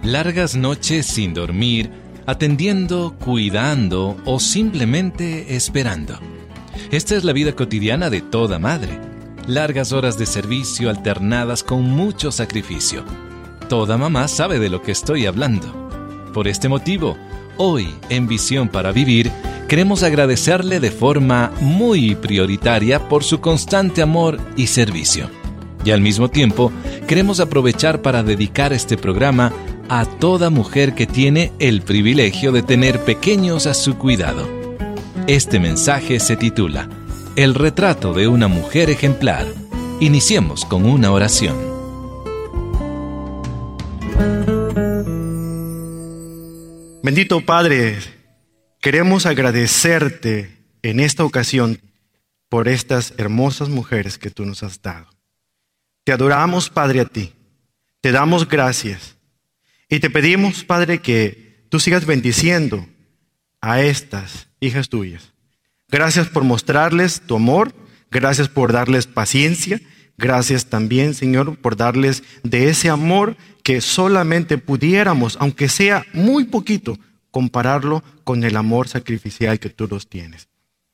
Largas noches sin dormir, atendiendo, cuidando o simplemente esperando. Esta es la vida cotidiana de toda madre. Largas horas de servicio alternadas con mucho sacrificio. Toda mamá sabe de lo que estoy hablando. Por este motivo, hoy en Visión para Vivir, queremos agradecerle de forma muy prioritaria por su constante amor y servicio. Y al mismo tiempo, queremos aprovechar para dedicar este programa a toda mujer que tiene el privilegio de tener pequeños a su cuidado. Este mensaje se titula El retrato de una mujer ejemplar. Iniciemos con una oración. Bendito Padre, queremos agradecerte en esta ocasión por estas hermosas mujeres que tú nos has dado. Te adoramos, Padre, a ti. Te damos gracias. Y te pedimos, Padre, que tú sigas bendiciendo a estas hijas tuyas. Gracias por mostrarles tu amor. Gracias por darles paciencia. Gracias también, Señor, por darles de ese amor que solamente pudiéramos, aunque sea muy poquito, compararlo con el amor sacrificial que tú los tienes.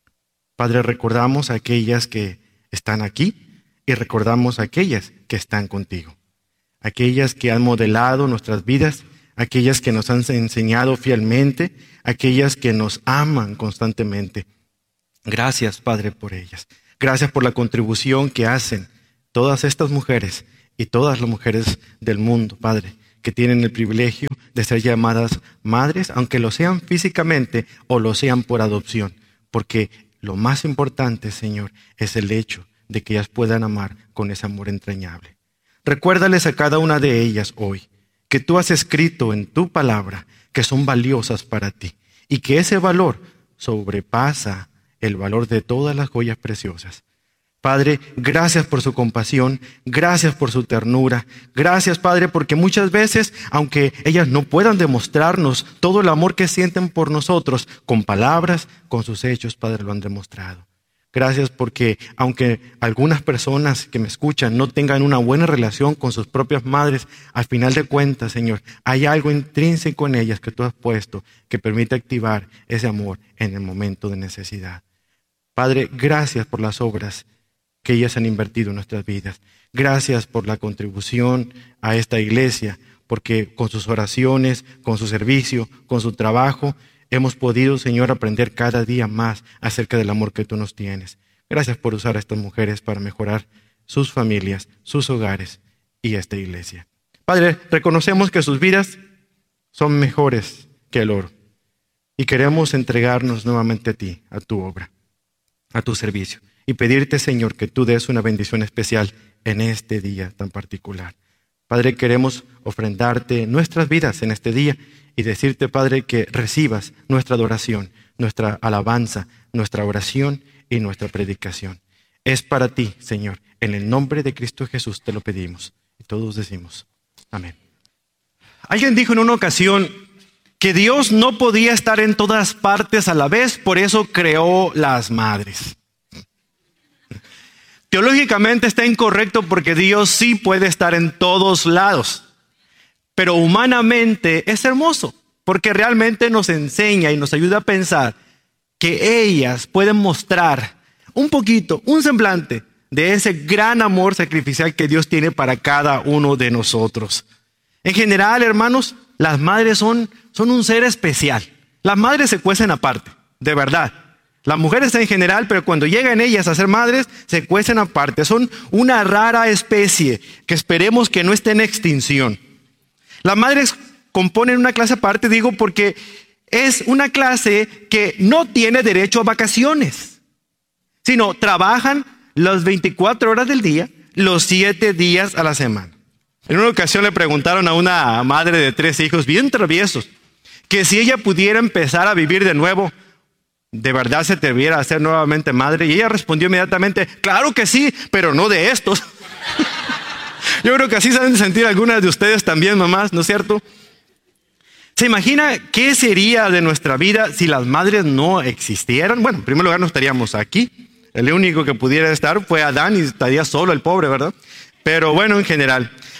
Padre, recordamos a aquellas que están aquí y recordamos a aquellas que están contigo. Aquellas que han modelado nuestras vidas, aquellas que nos han enseñado fielmente, aquellas que nos aman constantemente. Gracias, Padre, por ellas. Gracias por la contribución que hacen todas estas mujeres y todas las mujeres del mundo, Padre, que tienen el privilegio de ser llamadas madres, aunque lo sean físicamente o lo sean por adopción, porque lo más importante, Señor, es el hecho de que ellas puedan amar con ese amor entrañable. Recuérdales a cada una de ellas hoy que tú has escrito en tu palabra que son valiosas para ti y que ese valor sobrepasa el valor de todas las joyas preciosas. Padre, gracias por su compasión, gracias por su ternura, gracias, Padre, porque muchas veces, aunque ellas no puedan demostrarnos todo el amor que sienten por nosotros, con palabras, con sus hechos, Padre, lo han demostrado. Gracias porque aunque algunas personas que me escuchan no tengan una buena relación con sus propias madres, al final de cuentas, Señor, hay algo intrínseco en ellas que tú has puesto que permite activar ese amor en el momento de necesidad. Padre, gracias por las obras que ellas han invertido en nuestras vidas. Gracias por la contribución a esta iglesia, porque con sus oraciones, con su servicio, con su trabajo, hemos podido, Señor, aprender cada día más acerca del amor que tú nos tienes. Gracias por usar a estas mujeres para mejorar sus familias, sus hogares y esta iglesia. Padre, reconocemos que sus vidas son mejores que el oro y queremos entregarnos nuevamente a ti, a tu obra, a tu servicio y pedirte, Señor, que tú des una bendición especial en este día tan particular. Padre, queremos ofrendarte nuestras vidas en este día y decirte, Padre, que recibas nuestra adoración, nuestra alabanza, nuestra oración y nuestra predicación. Es para ti, Señor. En el nombre de Cristo Jesús te lo pedimos. Y todos decimos, amén. Alguien dijo en una ocasión que Dios no podía estar en todas partes a la vez, por eso creó las madres. Teológicamente está incorrecto porque Dios sí puede estar en todos lados. Pero humanamente es hermoso porque realmente nos enseña y nos ayuda a pensar que ellas pueden mostrar un poquito, un semblante de ese gran amor sacrificial que Dios tiene para cada uno de nosotros. En general, hermanos, las madres son un ser especial. Las madres se cuecen aparte, de verdad. Las mujeres en general, pero cuando llegan ellas a ser madres, se cuecen aparte. Son una rara especie que esperemos que no esté en extinción. Las madres componen una clase aparte, digo, porque es una clase que no tiene derecho a vacaciones, sino trabajan las 24 horas del día, los 7 días a la semana. En una ocasión le preguntaron a una madre de 3 hijos bien traviesos que si ella pudiera empezar a vivir de nuevo, ¿de verdad se atreviera a ser nuevamente madre? Y ella respondió inmediatamente, claro que sí, pero no de estos. Yo creo que así se han de sentir algunas de ustedes también, mamás, ¿no es cierto? ¿Se imagina qué sería de nuestra vida si las madres no existieran? Bueno, en primer lugar no estaríamos aquí. El único que pudiera estar fue Adán y estaría solo el pobre, ¿verdad? Pero bueno, en general,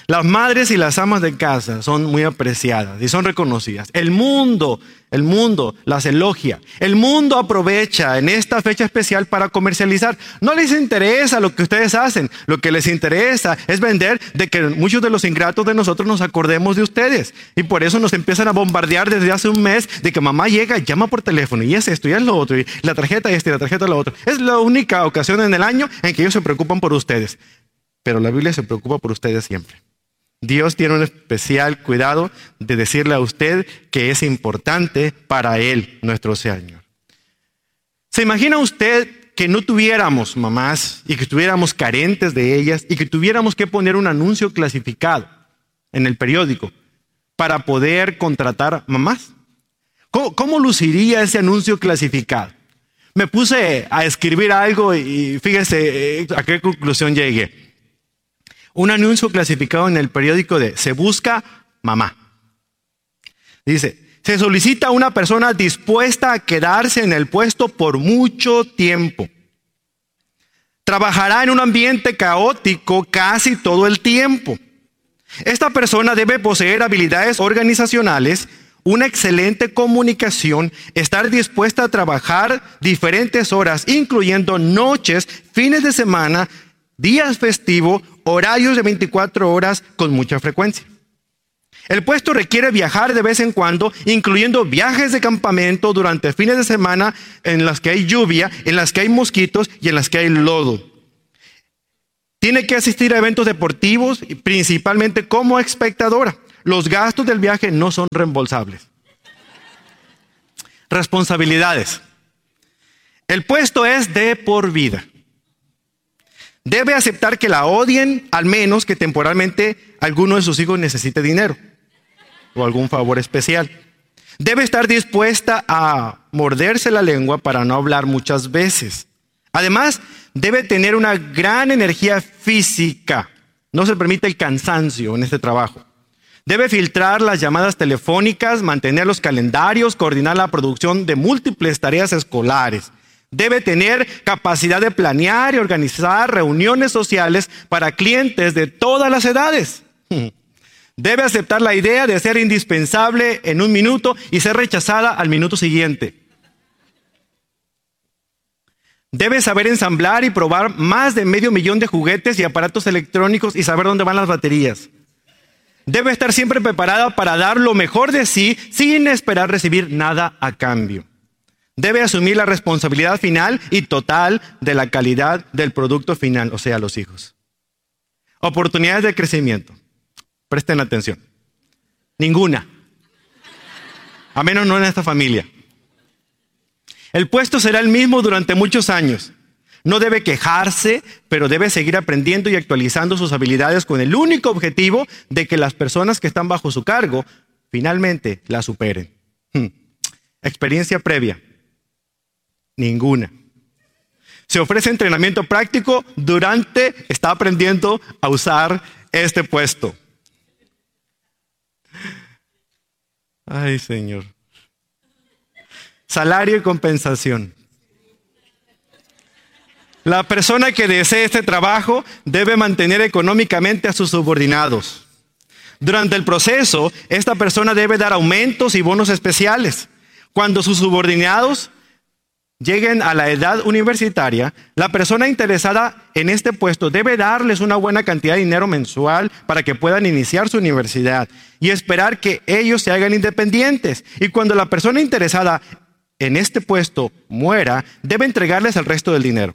Las madres y las amas de casa son muy apreciadas y son reconocidas. El mundo las elogia. El mundo aprovecha en esta fecha especial para comercializar. No les interesa lo que ustedes hacen. Lo que les interesa es vender de que muchos de los ingratos de nosotros nos acordemos de ustedes. Y por eso nos empiezan a bombardear desde hace un mes de que mamá llega y llama por teléfono y es esto y es lo otro y la tarjeta esta y la tarjeta lo otro. Es la única ocasión en el año en que ellos se preocupan por ustedes. Pero la Biblia se preocupa por ustedes siempre. Dios tiene un especial cuidado de decirle a usted que es importante para Él, nuestro Señor. ¿Se imagina usted que no tuviéramos mamás y que estuviéramos carentes de ellas y que tuviéramos que poner un anuncio clasificado en el periódico para poder contratar mamás? ¿Cómo luciría ese anuncio clasificado? Me puse a escribir algo y fíjese a qué conclusión llegué. Un anuncio clasificado en el periódico de "Se busca mamá". Dice: se solicita una persona dispuesta a quedarse en el puesto por mucho tiempo. Trabajará en un ambiente caótico casi todo el tiempo. Esta persona debe poseer habilidades organizacionales, una excelente comunicación, estar dispuesta a trabajar diferentes horas, incluyendo noches, fines de semana, días festivos, horarios de 24 horas con mucha frecuencia. El puesto requiere viajar de vez en cuando, incluyendo viajes de campamento durante fines de semana en las que hay lluvia, en las que hay mosquitos y en las que hay lodo. Tiene que asistir a eventos deportivos, principalmente como espectadora. Los gastos del viaje no son reembolsables. Responsabilidades. El puesto es de por vida. Debe aceptar que la odien, al menos que temporalmente alguno de sus hijos necesite dinero o algún favor especial. Debe estar dispuesta a morderse la lengua para no hablar muchas veces. Además, debe tener una gran energía física. No se permite el cansancio en este trabajo. Debe filtrar las llamadas telefónicas, mantener los calendarios, coordinar la producción de múltiples tareas escolares. Debe tener capacidad de planear y organizar reuniones sociales para clientes de todas las edades. Debe aceptar la idea de ser indispensable en un minuto y ser rechazada al minuto siguiente. Debe saber ensamblar y probar más de 500,000 de juguetes y aparatos electrónicos y saber dónde van las baterías. Debe estar siempre preparada para dar lo mejor de sí sin esperar recibir nada a cambio. Debe asumir la responsabilidad final y total de la calidad del producto final, o sea, los hijos. Oportunidades de crecimiento. Presten atención. Ninguna. A menos no en esta familia. El puesto será el mismo durante muchos años. No debe quejarse, pero debe seguir aprendiendo y actualizando sus habilidades con el único objetivo de que las personas que están bajo su cargo finalmente la superen. Experiencia previa. Ninguna. Se ofrece entrenamiento práctico está aprendiendo a usar este puesto. Ay, Señor. Salario y compensación. La persona que desee este trabajo debe mantener económicamente a sus subordinados. Durante el proceso, esta persona debe dar aumentos y bonos especiales. Cuando sus subordinados lleguen a la edad universitaria, la persona interesada en este puesto debe darles una buena cantidad de dinero mensual para que puedan iniciar su universidad y esperar que ellos se hagan independientes. Y cuando la persona interesada en este puesto muera, debe entregarles el resto del dinero.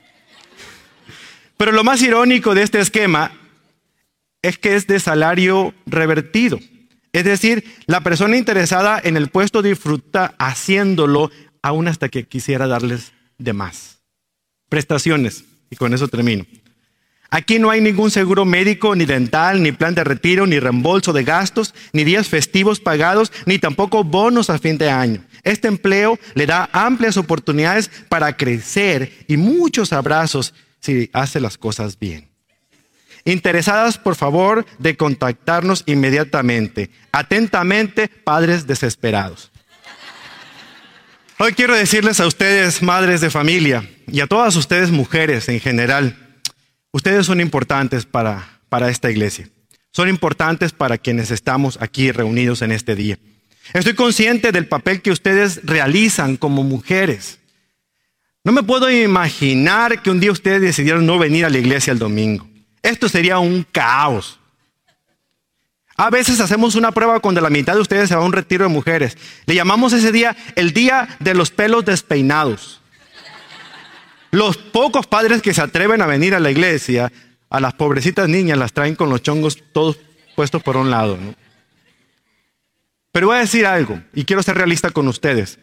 Pero lo más irónico de este esquema es que es de salario revertido. Es decir, la persona interesada en el puesto disfruta haciéndolo aún hasta que quisiera darles de más. Prestaciones, y con eso termino. Aquí no hay ningún seguro médico, ni dental, ni plan de retiro, ni reembolso de gastos, ni días festivos pagados, ni tampoco bonos a fin de año. Este empleo le da amplias oportunidades para crecer y muchos abrazos si hace las cosas bien. Interesadas, por favor, de contactarnos inmediatamente. Atentamente, padres desesperados. Hoy quiero decirles a ustedes, madres de familia, y a todas ustedes, mujeres en general, ustedes son importantes para esta iglesia. son importantes para quienes estamos aquí reunidos en este día. Estoy consciente del papel que ustedes realizan como mujeres. No me puedo imaginar que un día ustedes decidieron no venir a la iglesia el domingo. Esto sería un caos. A veces hacemos una prueba cuando la mitad de ustedes se va a un retiro de mujeres. Le llamamos ese día el día de los pelos despeinados. Los pocos padres que se atreven a venir a la iglesia, a las pobrecitas niñas las traen con los chongos todos puestos por un lado, ¿no? Pero voy a decir algo, y quiero ser realista con ustedes.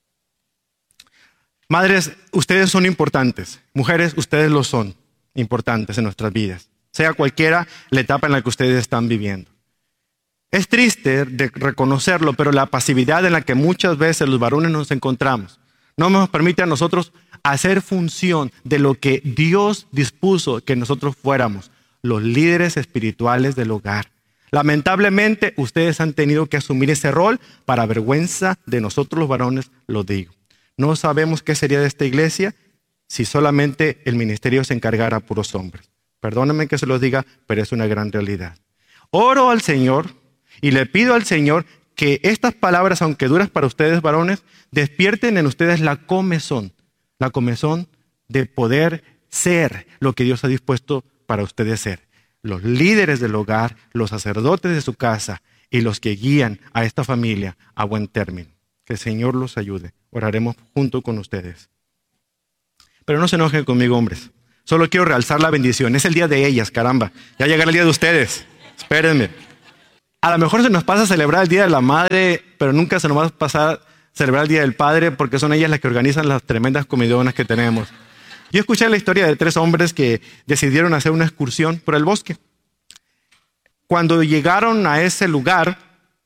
Madres, ustedes son importantes. Mujeres, ustedes lo son, importantes en nuestras vidas. Sea cualquiera la etapa en la que ustedes están viviendo. Es triste de reconocerlo, pero la pasividad en la que muchas veces los varones nos encontramos no nos permite a nosotros hacer función de lo que Dios dispuso que nosotros fuéramos, los líderes espirituales del hogar. Lamentablemente, ustedes han tenido que asumir ese rol para vergüenza de nosotros los varones, lo digo. No sabemos qué sería de esta iglesia si solamente el ministerio se encargara a puros hombres. Perdónenme que se los diga, pero es una gran realidad. Oro al Señor y le pido al Señor que estas palabras, aunque duras para ustedes varones, despierten en ustedes la comezón de poder ser lo que Dios ha dispuesto para ustedes ser. Los líderes del hogar, los sacerdotes de su casa y los que guían a esta familia a buen término. Que el Señor los ayude. Oraremos junto con ustedes. Pero no se enojen conmigo, hombres. Solo quiero realzar la bendición. Es el día de ellas, caramba. Ya llegará el día de ustedes. Espérenme. A lo mejor se nos pasa a celebrar el Día de la Madre, pero nunca se nos va a pasar a celebrar el Día del Padre porque son ellas las que organizan las tremendas comidonas que tenemos. Yo escuché la historia de 3 hombres que decidieron hacer una excursión por el bosque. Cuando llegaron a ese lugar,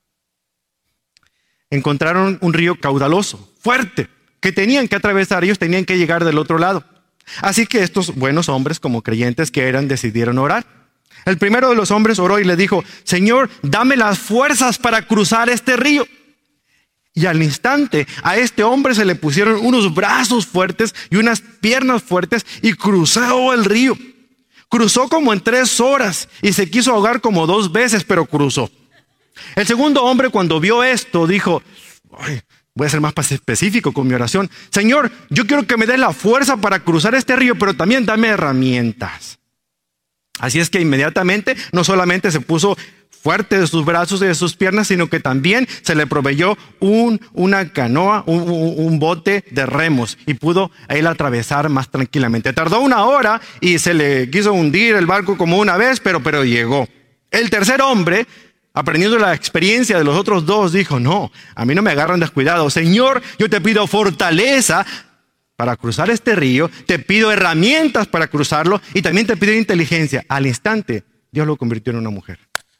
encontraron un río caudaloso, fuerte, que tenían que atravesar. Ellos tenían que llegar del otro lado. Así que estos buenos hombres, como creyentes que eran, decidieron orar. El primero de los hombres oró y le dijo: Señor, dame las fuerzas para cruzar este río. Y al instante a este hombre se le pusieron unos brazos fuertes y unas piernas fuertes y cruzó el río. Cruzó como en 3 horas y se quiso ahogar como 2 veces, pero cruzó. El segundo hombre, cuando vio esto, dijo: voy a ser más específico con mi oración. Señor, yo quiero que me des la fuerza para cruzar este río, pero también dame herramientas. Así es que inmediatamente no solamente se puso fuerte de sus brazos y de sus piernas, sino que también se le proveyó una canoa, un bote de remos, y pudo él atravesar más tranquilamente. Tardó 1 hora y se le quiso hundir el barco como una vez, pero llegó. El tercer hombre, aprendiendo la experiencia de los otros 2, dijo: no, a mí no me agarran descuidado. Señor, yo te pido fortaleza para cruzar este río, te pido herramientas para cruzarlo y también te pido inteligencia. Al instante, Dios lo convirtió en una mujer.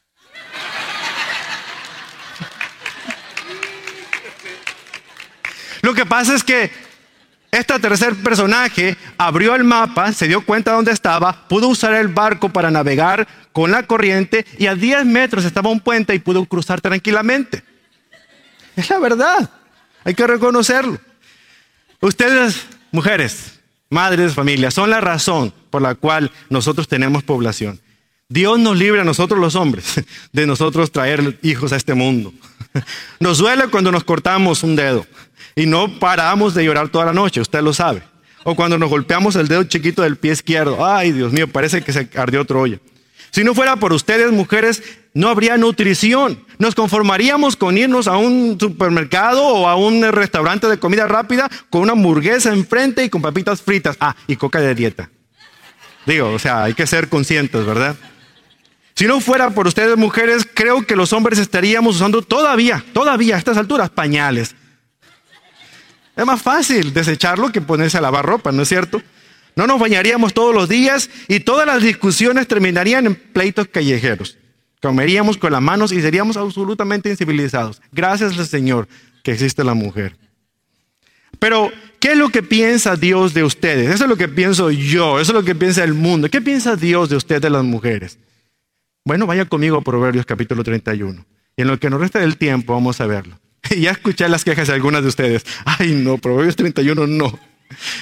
Lo que pasa es que este tercer personaje abrió el mapa, se dio cuenta de dónde estaba, pudo usar el barco para navegar con la corriente y a 10 metros estaba un puente y pudo cruzar tranquilamente. Es la verdad, hay que reconocerlo. Ustedes, mujeres, madres de familia, son la razón por la cual nosotros tenemos población. Dios nos libre a nosotros los hombres de nosotros traer hijos a este mundo. Nos duele cuando nos cortamos un dedo y no paramos de llorar toda la noche, usted lo sabe. O cuando nos golpeamos el dedo chiquito del pie izquierdo. Ay, Dios mío, parece que se ardió Troya. Si no fuera por ustedes, mujeres, no habría nutrición. Nos conformaríamos con irnos a un supermercado o a un restaurante de comida rápida con una hamburguesa enfrente y con papitas fritas. Y coca de dieta. Digo, o sea, hay que ser conscientes, ¿verdad? Si no fuera por ustedes, mujeres, creo que los hombres estaríamos usando todavía a estas alturas, pañales. Es más fácil desecharlo que ponerse a lavar ropa, ¿no es cierto? No nos bañaríamos todos los días y todas las discusiones terminarían en pleitos callejeros. Comeríamos con las manos y seríamos absolutamente incivilizados. Gracias al Señor que existe la mujer. Pero, ¿qué es lo que piensa Dios de ustedes? Eso es lo que pienso yo, eso es lo que piensa el mundo. ¿Qué piensa Dios de ustedes, las mujeres? Bueno, vaya conmigo a Proverbios capítulo 31. Y en lo que nos resta del tiempo vamos a verlo. Ya escuché las quejas de algunas de ustedes. Ay, no, Proverbios 31 no.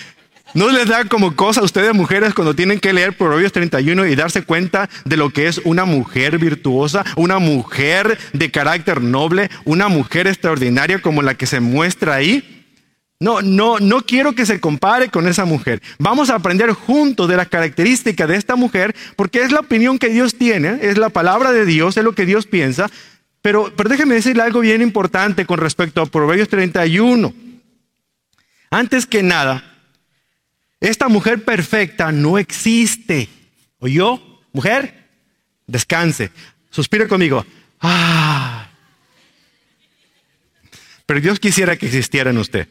¿No les da como cosa a ustedes mujeres cuando tienen que leer Proverbios 31 y darse cuenta de lo que es una mujer virtuosa, una mujer de carácter noble, una mujer extraordinaria como la que se muestra ahí? No quiero que se compare con esa mujer. Vamos a aprender juntos de las características de esta mujer, porque es la opinión que Dios tiene, es la palabra de Dios, es lo que Dios piensa. Pero déjeme decirle algo bien importante con respecto a Proverbios 31. Antes que nada, esta mujer perfecta no existe. ¿Oyó? Mujer, descanse. Suspire conmigo. Pero Dios quisiera que existiera en usted.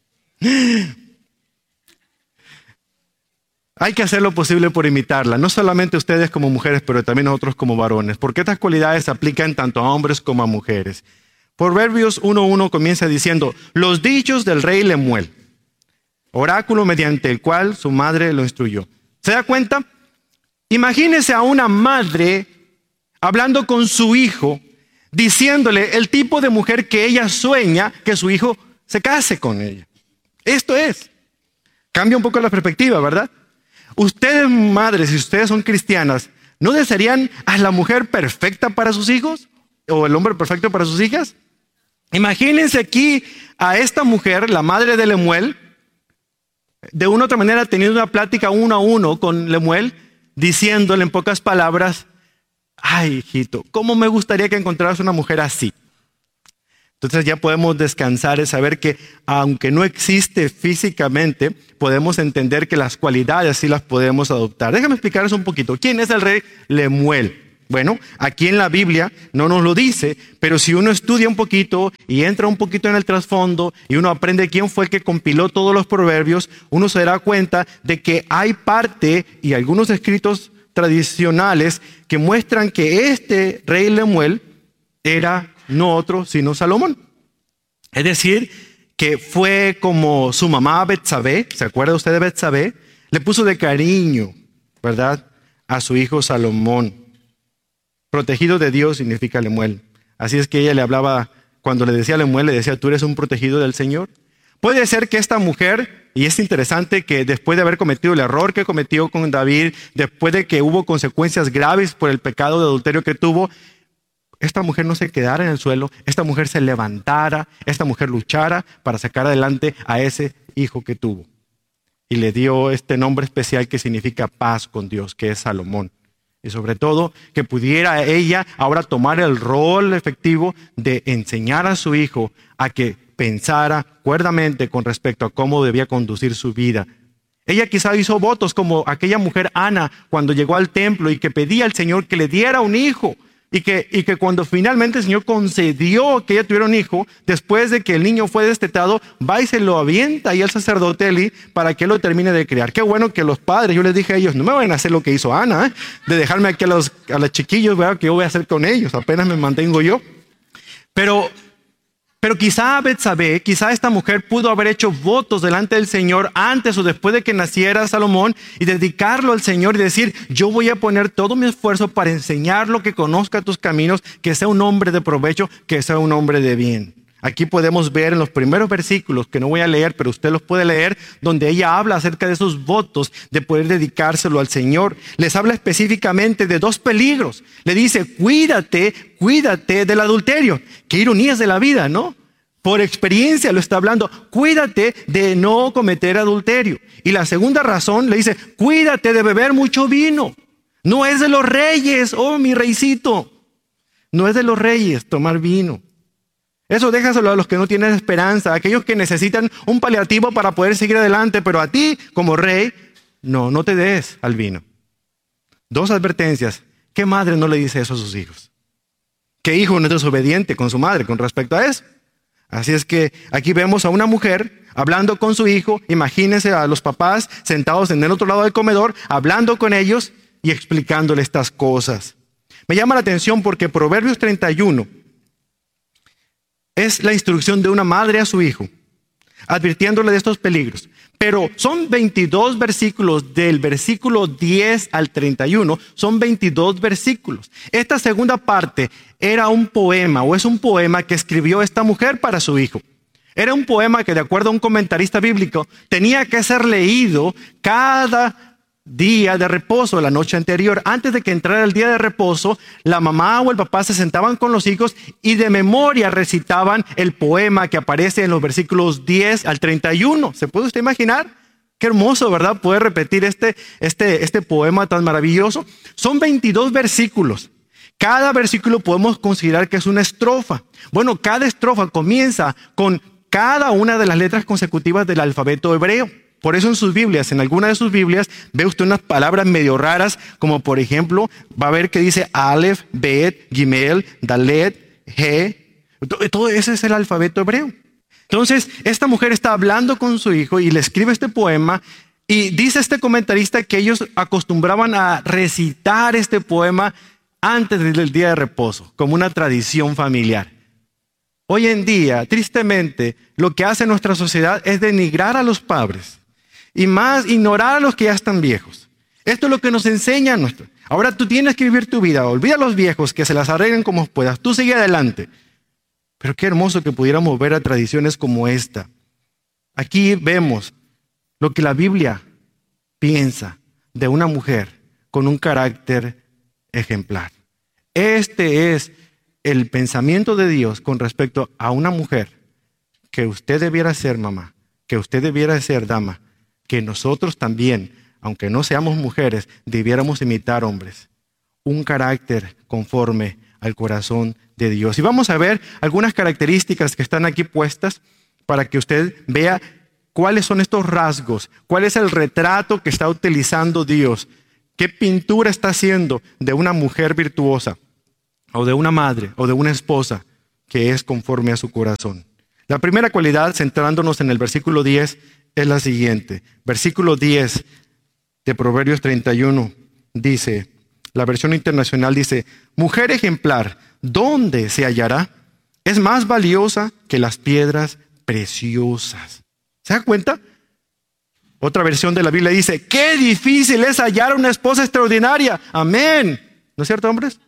Hay que hacer lo posible por imitarla. No solamente ustedes como mujeres, pero también nosotros como varones. Porque estas cualidades se aplican tanto a hombres como a mujeres. Proverbios 1:1 comienza diciendo: los dichos del rey Lemuel, oráculo mediante el cual su madre lo instruyó. ¿Se da cuenta? Imagínese a una madre hablando con su hijo, diciéndole el tipo de mujer que ella sueña que su hijo se case con ella. Esto es. Cambia un poco la perspectiva, ¿verdad? Ustedes, madres, si ustedes son cristianas, ¿no desearían a la mujer perfecta para sus hijos? ¿O el hombre perfecto para sus hijas? Imagínense aquí a esta mujer, la madre de Lemuel, de una u otra manera teniendo una plática 1 a 1 con Lemuel, diciéndole en pocas palabras: ay, hijito, ¿cómo me gustaría que encontraras una mujer así? Entonces ya podemos descansar y saber que aunque no existe físicamente, podemos entender que las cualidades sí las podemos adoptar. Déjame explicarles un poquito. ¿Quién es el rey Lemuel? Bueno, aquí en la Biblia no nos lo dice, pero si uno estudia un poquito y entra un poquito en el trasfondo y uno aprende quién fue el que compiló todos los proverbios, uno se dará cuenta de que hay parte y algunos escritos tradicionales que muestran que este rey Lemuel era no otro sino Salomón. Es decir, que fue como su mamá Betsabé. ¿Se acuerda usted de Betsabé? Le puso de cariño, ¿verdad?, a su hijo Salomón. Protegido de Dios significa Lemuel. Así es que ella le hablaba, cuando le decía a Lemuel, le decía: tú eres un protegido del Señor. Puede ser que esta mujer, y es interesante que después de haber cometido el error que cometió con David, después de que hubo consecuencias graves por el pecado de adulterio que tuvo, esta mujer no se quedara en el suelo, esta mujer se levantara, esta mujer luchara para sacar adelante a ese hijo que tuvo. Y le dio este nombre especial que significa paz con Dios, que es Salomón. Y sobre todo, que pudiera ella ahora tomar el rol efectivo de enseñar a su hijo a que pensara cuerdamente con respecto a cómo debía conducir su vida. Ella quizá hizo votos como aquella mujer Ana cuando llegó al templo y que pedía al Señor que le diera un hijo. Y que cuando finalmente el Señor concedió que ella tuviera un hijo, después de que el niño fue destetado, va y se lo avienta ahí al sacerdote Eli para que él lo termine de criar. Qué bueno que los padres, yo les dije a ellos: no me van a hacer lo que hizo Ana, de dejarme aquí a los chiquillos, ¿verdad?, que yo voy a hacer con ellos, apenas me mantengo yo. Pero quizá Betsabé, quizá esta mujer pudo haber hecho votos delante del Señor antes o después de que naciera Salomón y dedicarlo al Señor y decir: yo voy a poner todo mi esfuerzo para enseñarlo, que conozca tus caminos, que sea un hombre de provecho, que sea un hombre de bien. Aquí podemos ver en los primeros versículos, que no voy a leer, pero usted los puede leer, donde ella habla acerca de esos votos de poder dedicárselo al Señor. Les habla específicamente de 2 peligros. Le dice: cuídate del adulterio. Qué ironías de la vida, ¿no? Por experiencia lo está hablando. Cuídate de no cometer adulterio. Y la segunda razón le dice: cuídate de beber mucho vino. No es de los reyes, oh mi reycito. No es de los reyes tomar vino. Eso déjaselo a los que no tienen esperanza, a aquellos que necesitan un paliativo para poder seguir adelante, pero a ti, como rey, no te des al vino. 2 advertencias. ¿Qué madre no le dice eso a sus hijos? ¿Qué hijo no es desobediente con su madre con respecto a eso? Así es que aquí vemos a una mujer hablando con su hijo. Imagínense a los papás sentados en el otro lado del comedor, hablando con ellos y explicándole estas cosas. Me llama la atención porque Proverbios 31 es la instrucción de una madre a su hijo, advirtiéndole de estos peligros. Pero son 22 versículos, del versículo 10 al 31, son 22 versículos. Esta segunda parte era un poema, o es un poema que escribió esta mujer para su hijo. Era un poema que, de acuerdo a un comentarista bíblico, tenía que ser leído cada día de reposo, la noche anterior. Antes de que entrara el día de reposo, la mamá o el papá se sentaban con los hijos y de memoria recitaban el poema que aparece en los versículos 10 al 31. ¿Se puede usted imaginar? Qué hermoso, ¿verdad? Poder repetir este poema tan maravilloso. Son 22 versículos. Cada versículo podemos considerar que es una estrofa. Bueno, cada estrofa comienza con cada una de las letras consecutivas del alfabeto hebreo. Por eso en sus Biblias, en alguna de sus Biblias, ve usted unas palabras medio raras, como por ejemplo, va a ver que dice Aleph, Bet, Gimel, Dalet, He. Todo ese es el alfabeto hebreo. Entonces, esta mujer está hablando con su hijo y le escribe este poema, y dice este comentarista que ellos acostumbraban a recitar este poema antes del día de reposo, como una tradición familiar. Hoy en día, tristemente, lo que hace nuestra sociedad es denigrar a los padres y más ignorar a los que ya están viejos. Esto es lo que nos enseña nuestro. Ahora tú tienes que vivir tu vida. Olvida a los viejos, que se las arreglen como puedas. Tú sigue adelante. Pero qué hermoso que pudiéramos ver a tradiciones como esta. Aquí vemos lo que la Biblia piensa de una mujer con un carácter ejemplar. Este es el pensamiento de Dios con respecto a una mujer que usted debiera ser mamá, que usted debiera ser dama, que nosotros también, aunque no seamos mujeres, debiéramos imitar hombres. Un carácter conforme al corazón de Dios. Y vamos a ver algunas características que están aquí puestas para que usted vea cuáles son estos rasgos, cuál es el retrato que está utilizando Dios, qué pintura está haciendo de una mujer virtuosa, o de una madre, o de una esposa que es conforme a su corazón. La primera cualidad, centrándonos en el versículo 10, es la siguiente. Versículo 10 de Proverbios 31 dice, la versión internacional dice, mujer ejemplar, ¿dónde se hallará? Es más valiosa que las piedras preciosas. ¿Se da cuenta? Otra versión de la Biblia dice, qué difícil es hallar una esposa extraordinaria. Amén. ¿No es cierto, hombres?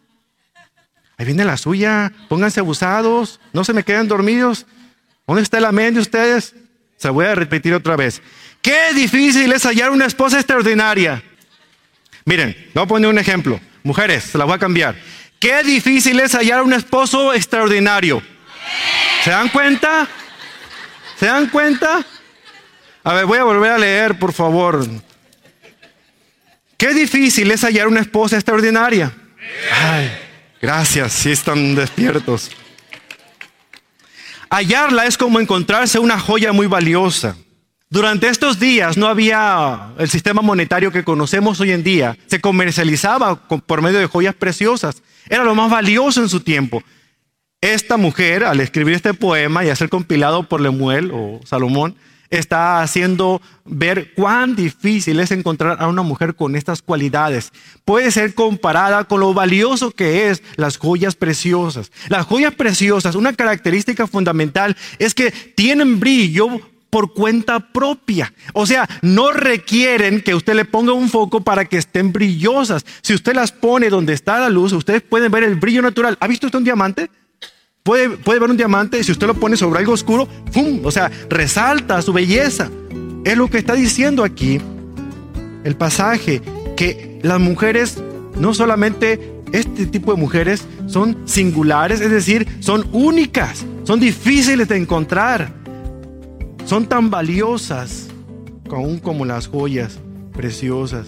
Ahí viene la suya. Pónganse abusados. No se me queden dormidos. ¿Dónde está el amén de ustedes? Se lo voy a repetir otra vez. Qué difícil es hallar una esposa extraordinaria. Miren, le voy a poner un ejemplo. Mujeres, se la voy a cambiar. Qué difícil es hallar un esposo extraordinario. ¿Se dan cuenta? ¿Se dan cuenta? A ver, voy a volver a leer, por favor. Qué difícil es hallar una esposa extraordinaria. Ay, gracias, sí están despiertos. Hallarla es como encontrarse una joya muy valiosa. Durante estos días no había el sistema monetario que conocemos hoy en día. Se comercializaba por medio de joyas preciosas. Era lo más valioso en su tiempo. Esta mujer, al escribir este poema y hacer compilado por Lemuel o Salomón, está haciendo ver cuán difícil es encontrar a una mujer con estas cualidades. Puede ser comparada con lo valioso que es las joyas preciosas. Las joyas preciosas, una característica fundamental es que tienen brillo por cuenta propia. O sea, no requieren que usted le ponga un foco para que estén brillosas. Si usted las pone donde está la luz, ustedes pueden ver el brillo natural. ¿Ha visto usted un diamante? Puede ver un diamante, si usted lo pone sobre algo oscuro, ¡fum! O sea, resalta su belleza. Es lo que está diciendo aquí el pasaje, que las mujeres, no solamente este tipo de mujeres, son singulares, es decir, son únicas, son difíciles de encontrar, son tan valiosas aún como las joyas preciosas.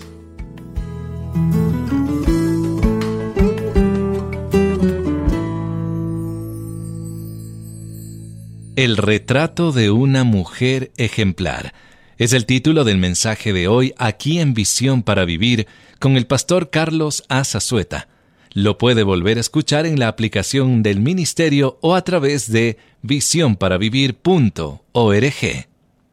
El retrato de una mujer ejemplar es el título del mensaje de hoy aquí en Visión para Vivir con el pastor Carlos A. Zazueta. Lo puede volver a escuchar en la aplicación del ministerio o a través de visionparavivir.org.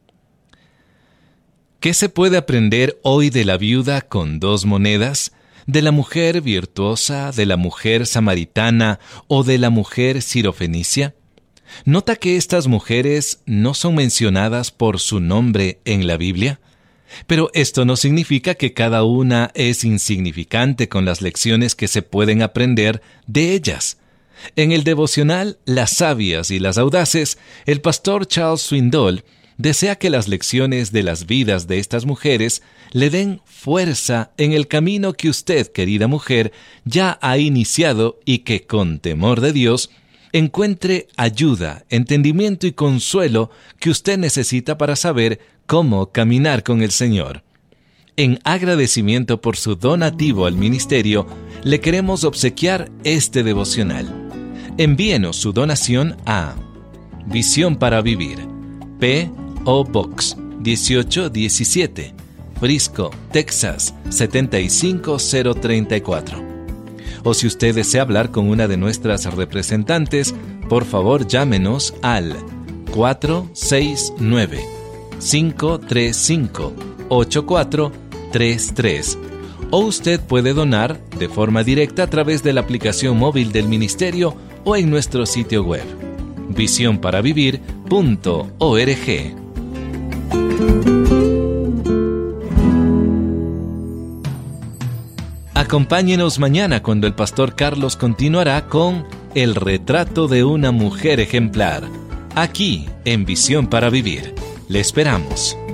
¿Qué se puede aprender hoy de la viuda con 2 monedas? ¿De la mujer virtuosa, de la mujer samaritana o de la mujer sirofenicia? ¿Nota que estas mujeres no son mencionadas por su nombre en la Biblia? Pero esto no significa que cada una es insignificante con las lecciones que se pueden aprender de ellas. En el devocional Las sabias y las audaces, el pastor Charles Swindoll desea que las lecciones de las vidas de estas mujeres le den fuerza en el camino que usted, querida mujer, ya ha iniciado y que, con temor de Dios, encuentre ayuda, entendimiento y consuelo que usted necesita para saber cómo caminar con el Señor. En agradecimiento por su donativo al ministerio, le queremos obsequiar este devocional. Envíenos su donación a Visión para Vivir, P.O. Box 1817, Frisco, Texas 75034. O si usted desea hablar con una de nuestras representantes, por favor llámenos al 469-535-8433. O usted puede donar de forma directa a través de la aplicación móvil del ministerio o en nuestro sitio web, visionparavivir.org. Acompáñenos mañana cuando el pastor Carlos continuará con El retrato de una mujer ejemplar, aquí en Visión para Vivir. Le esperamos.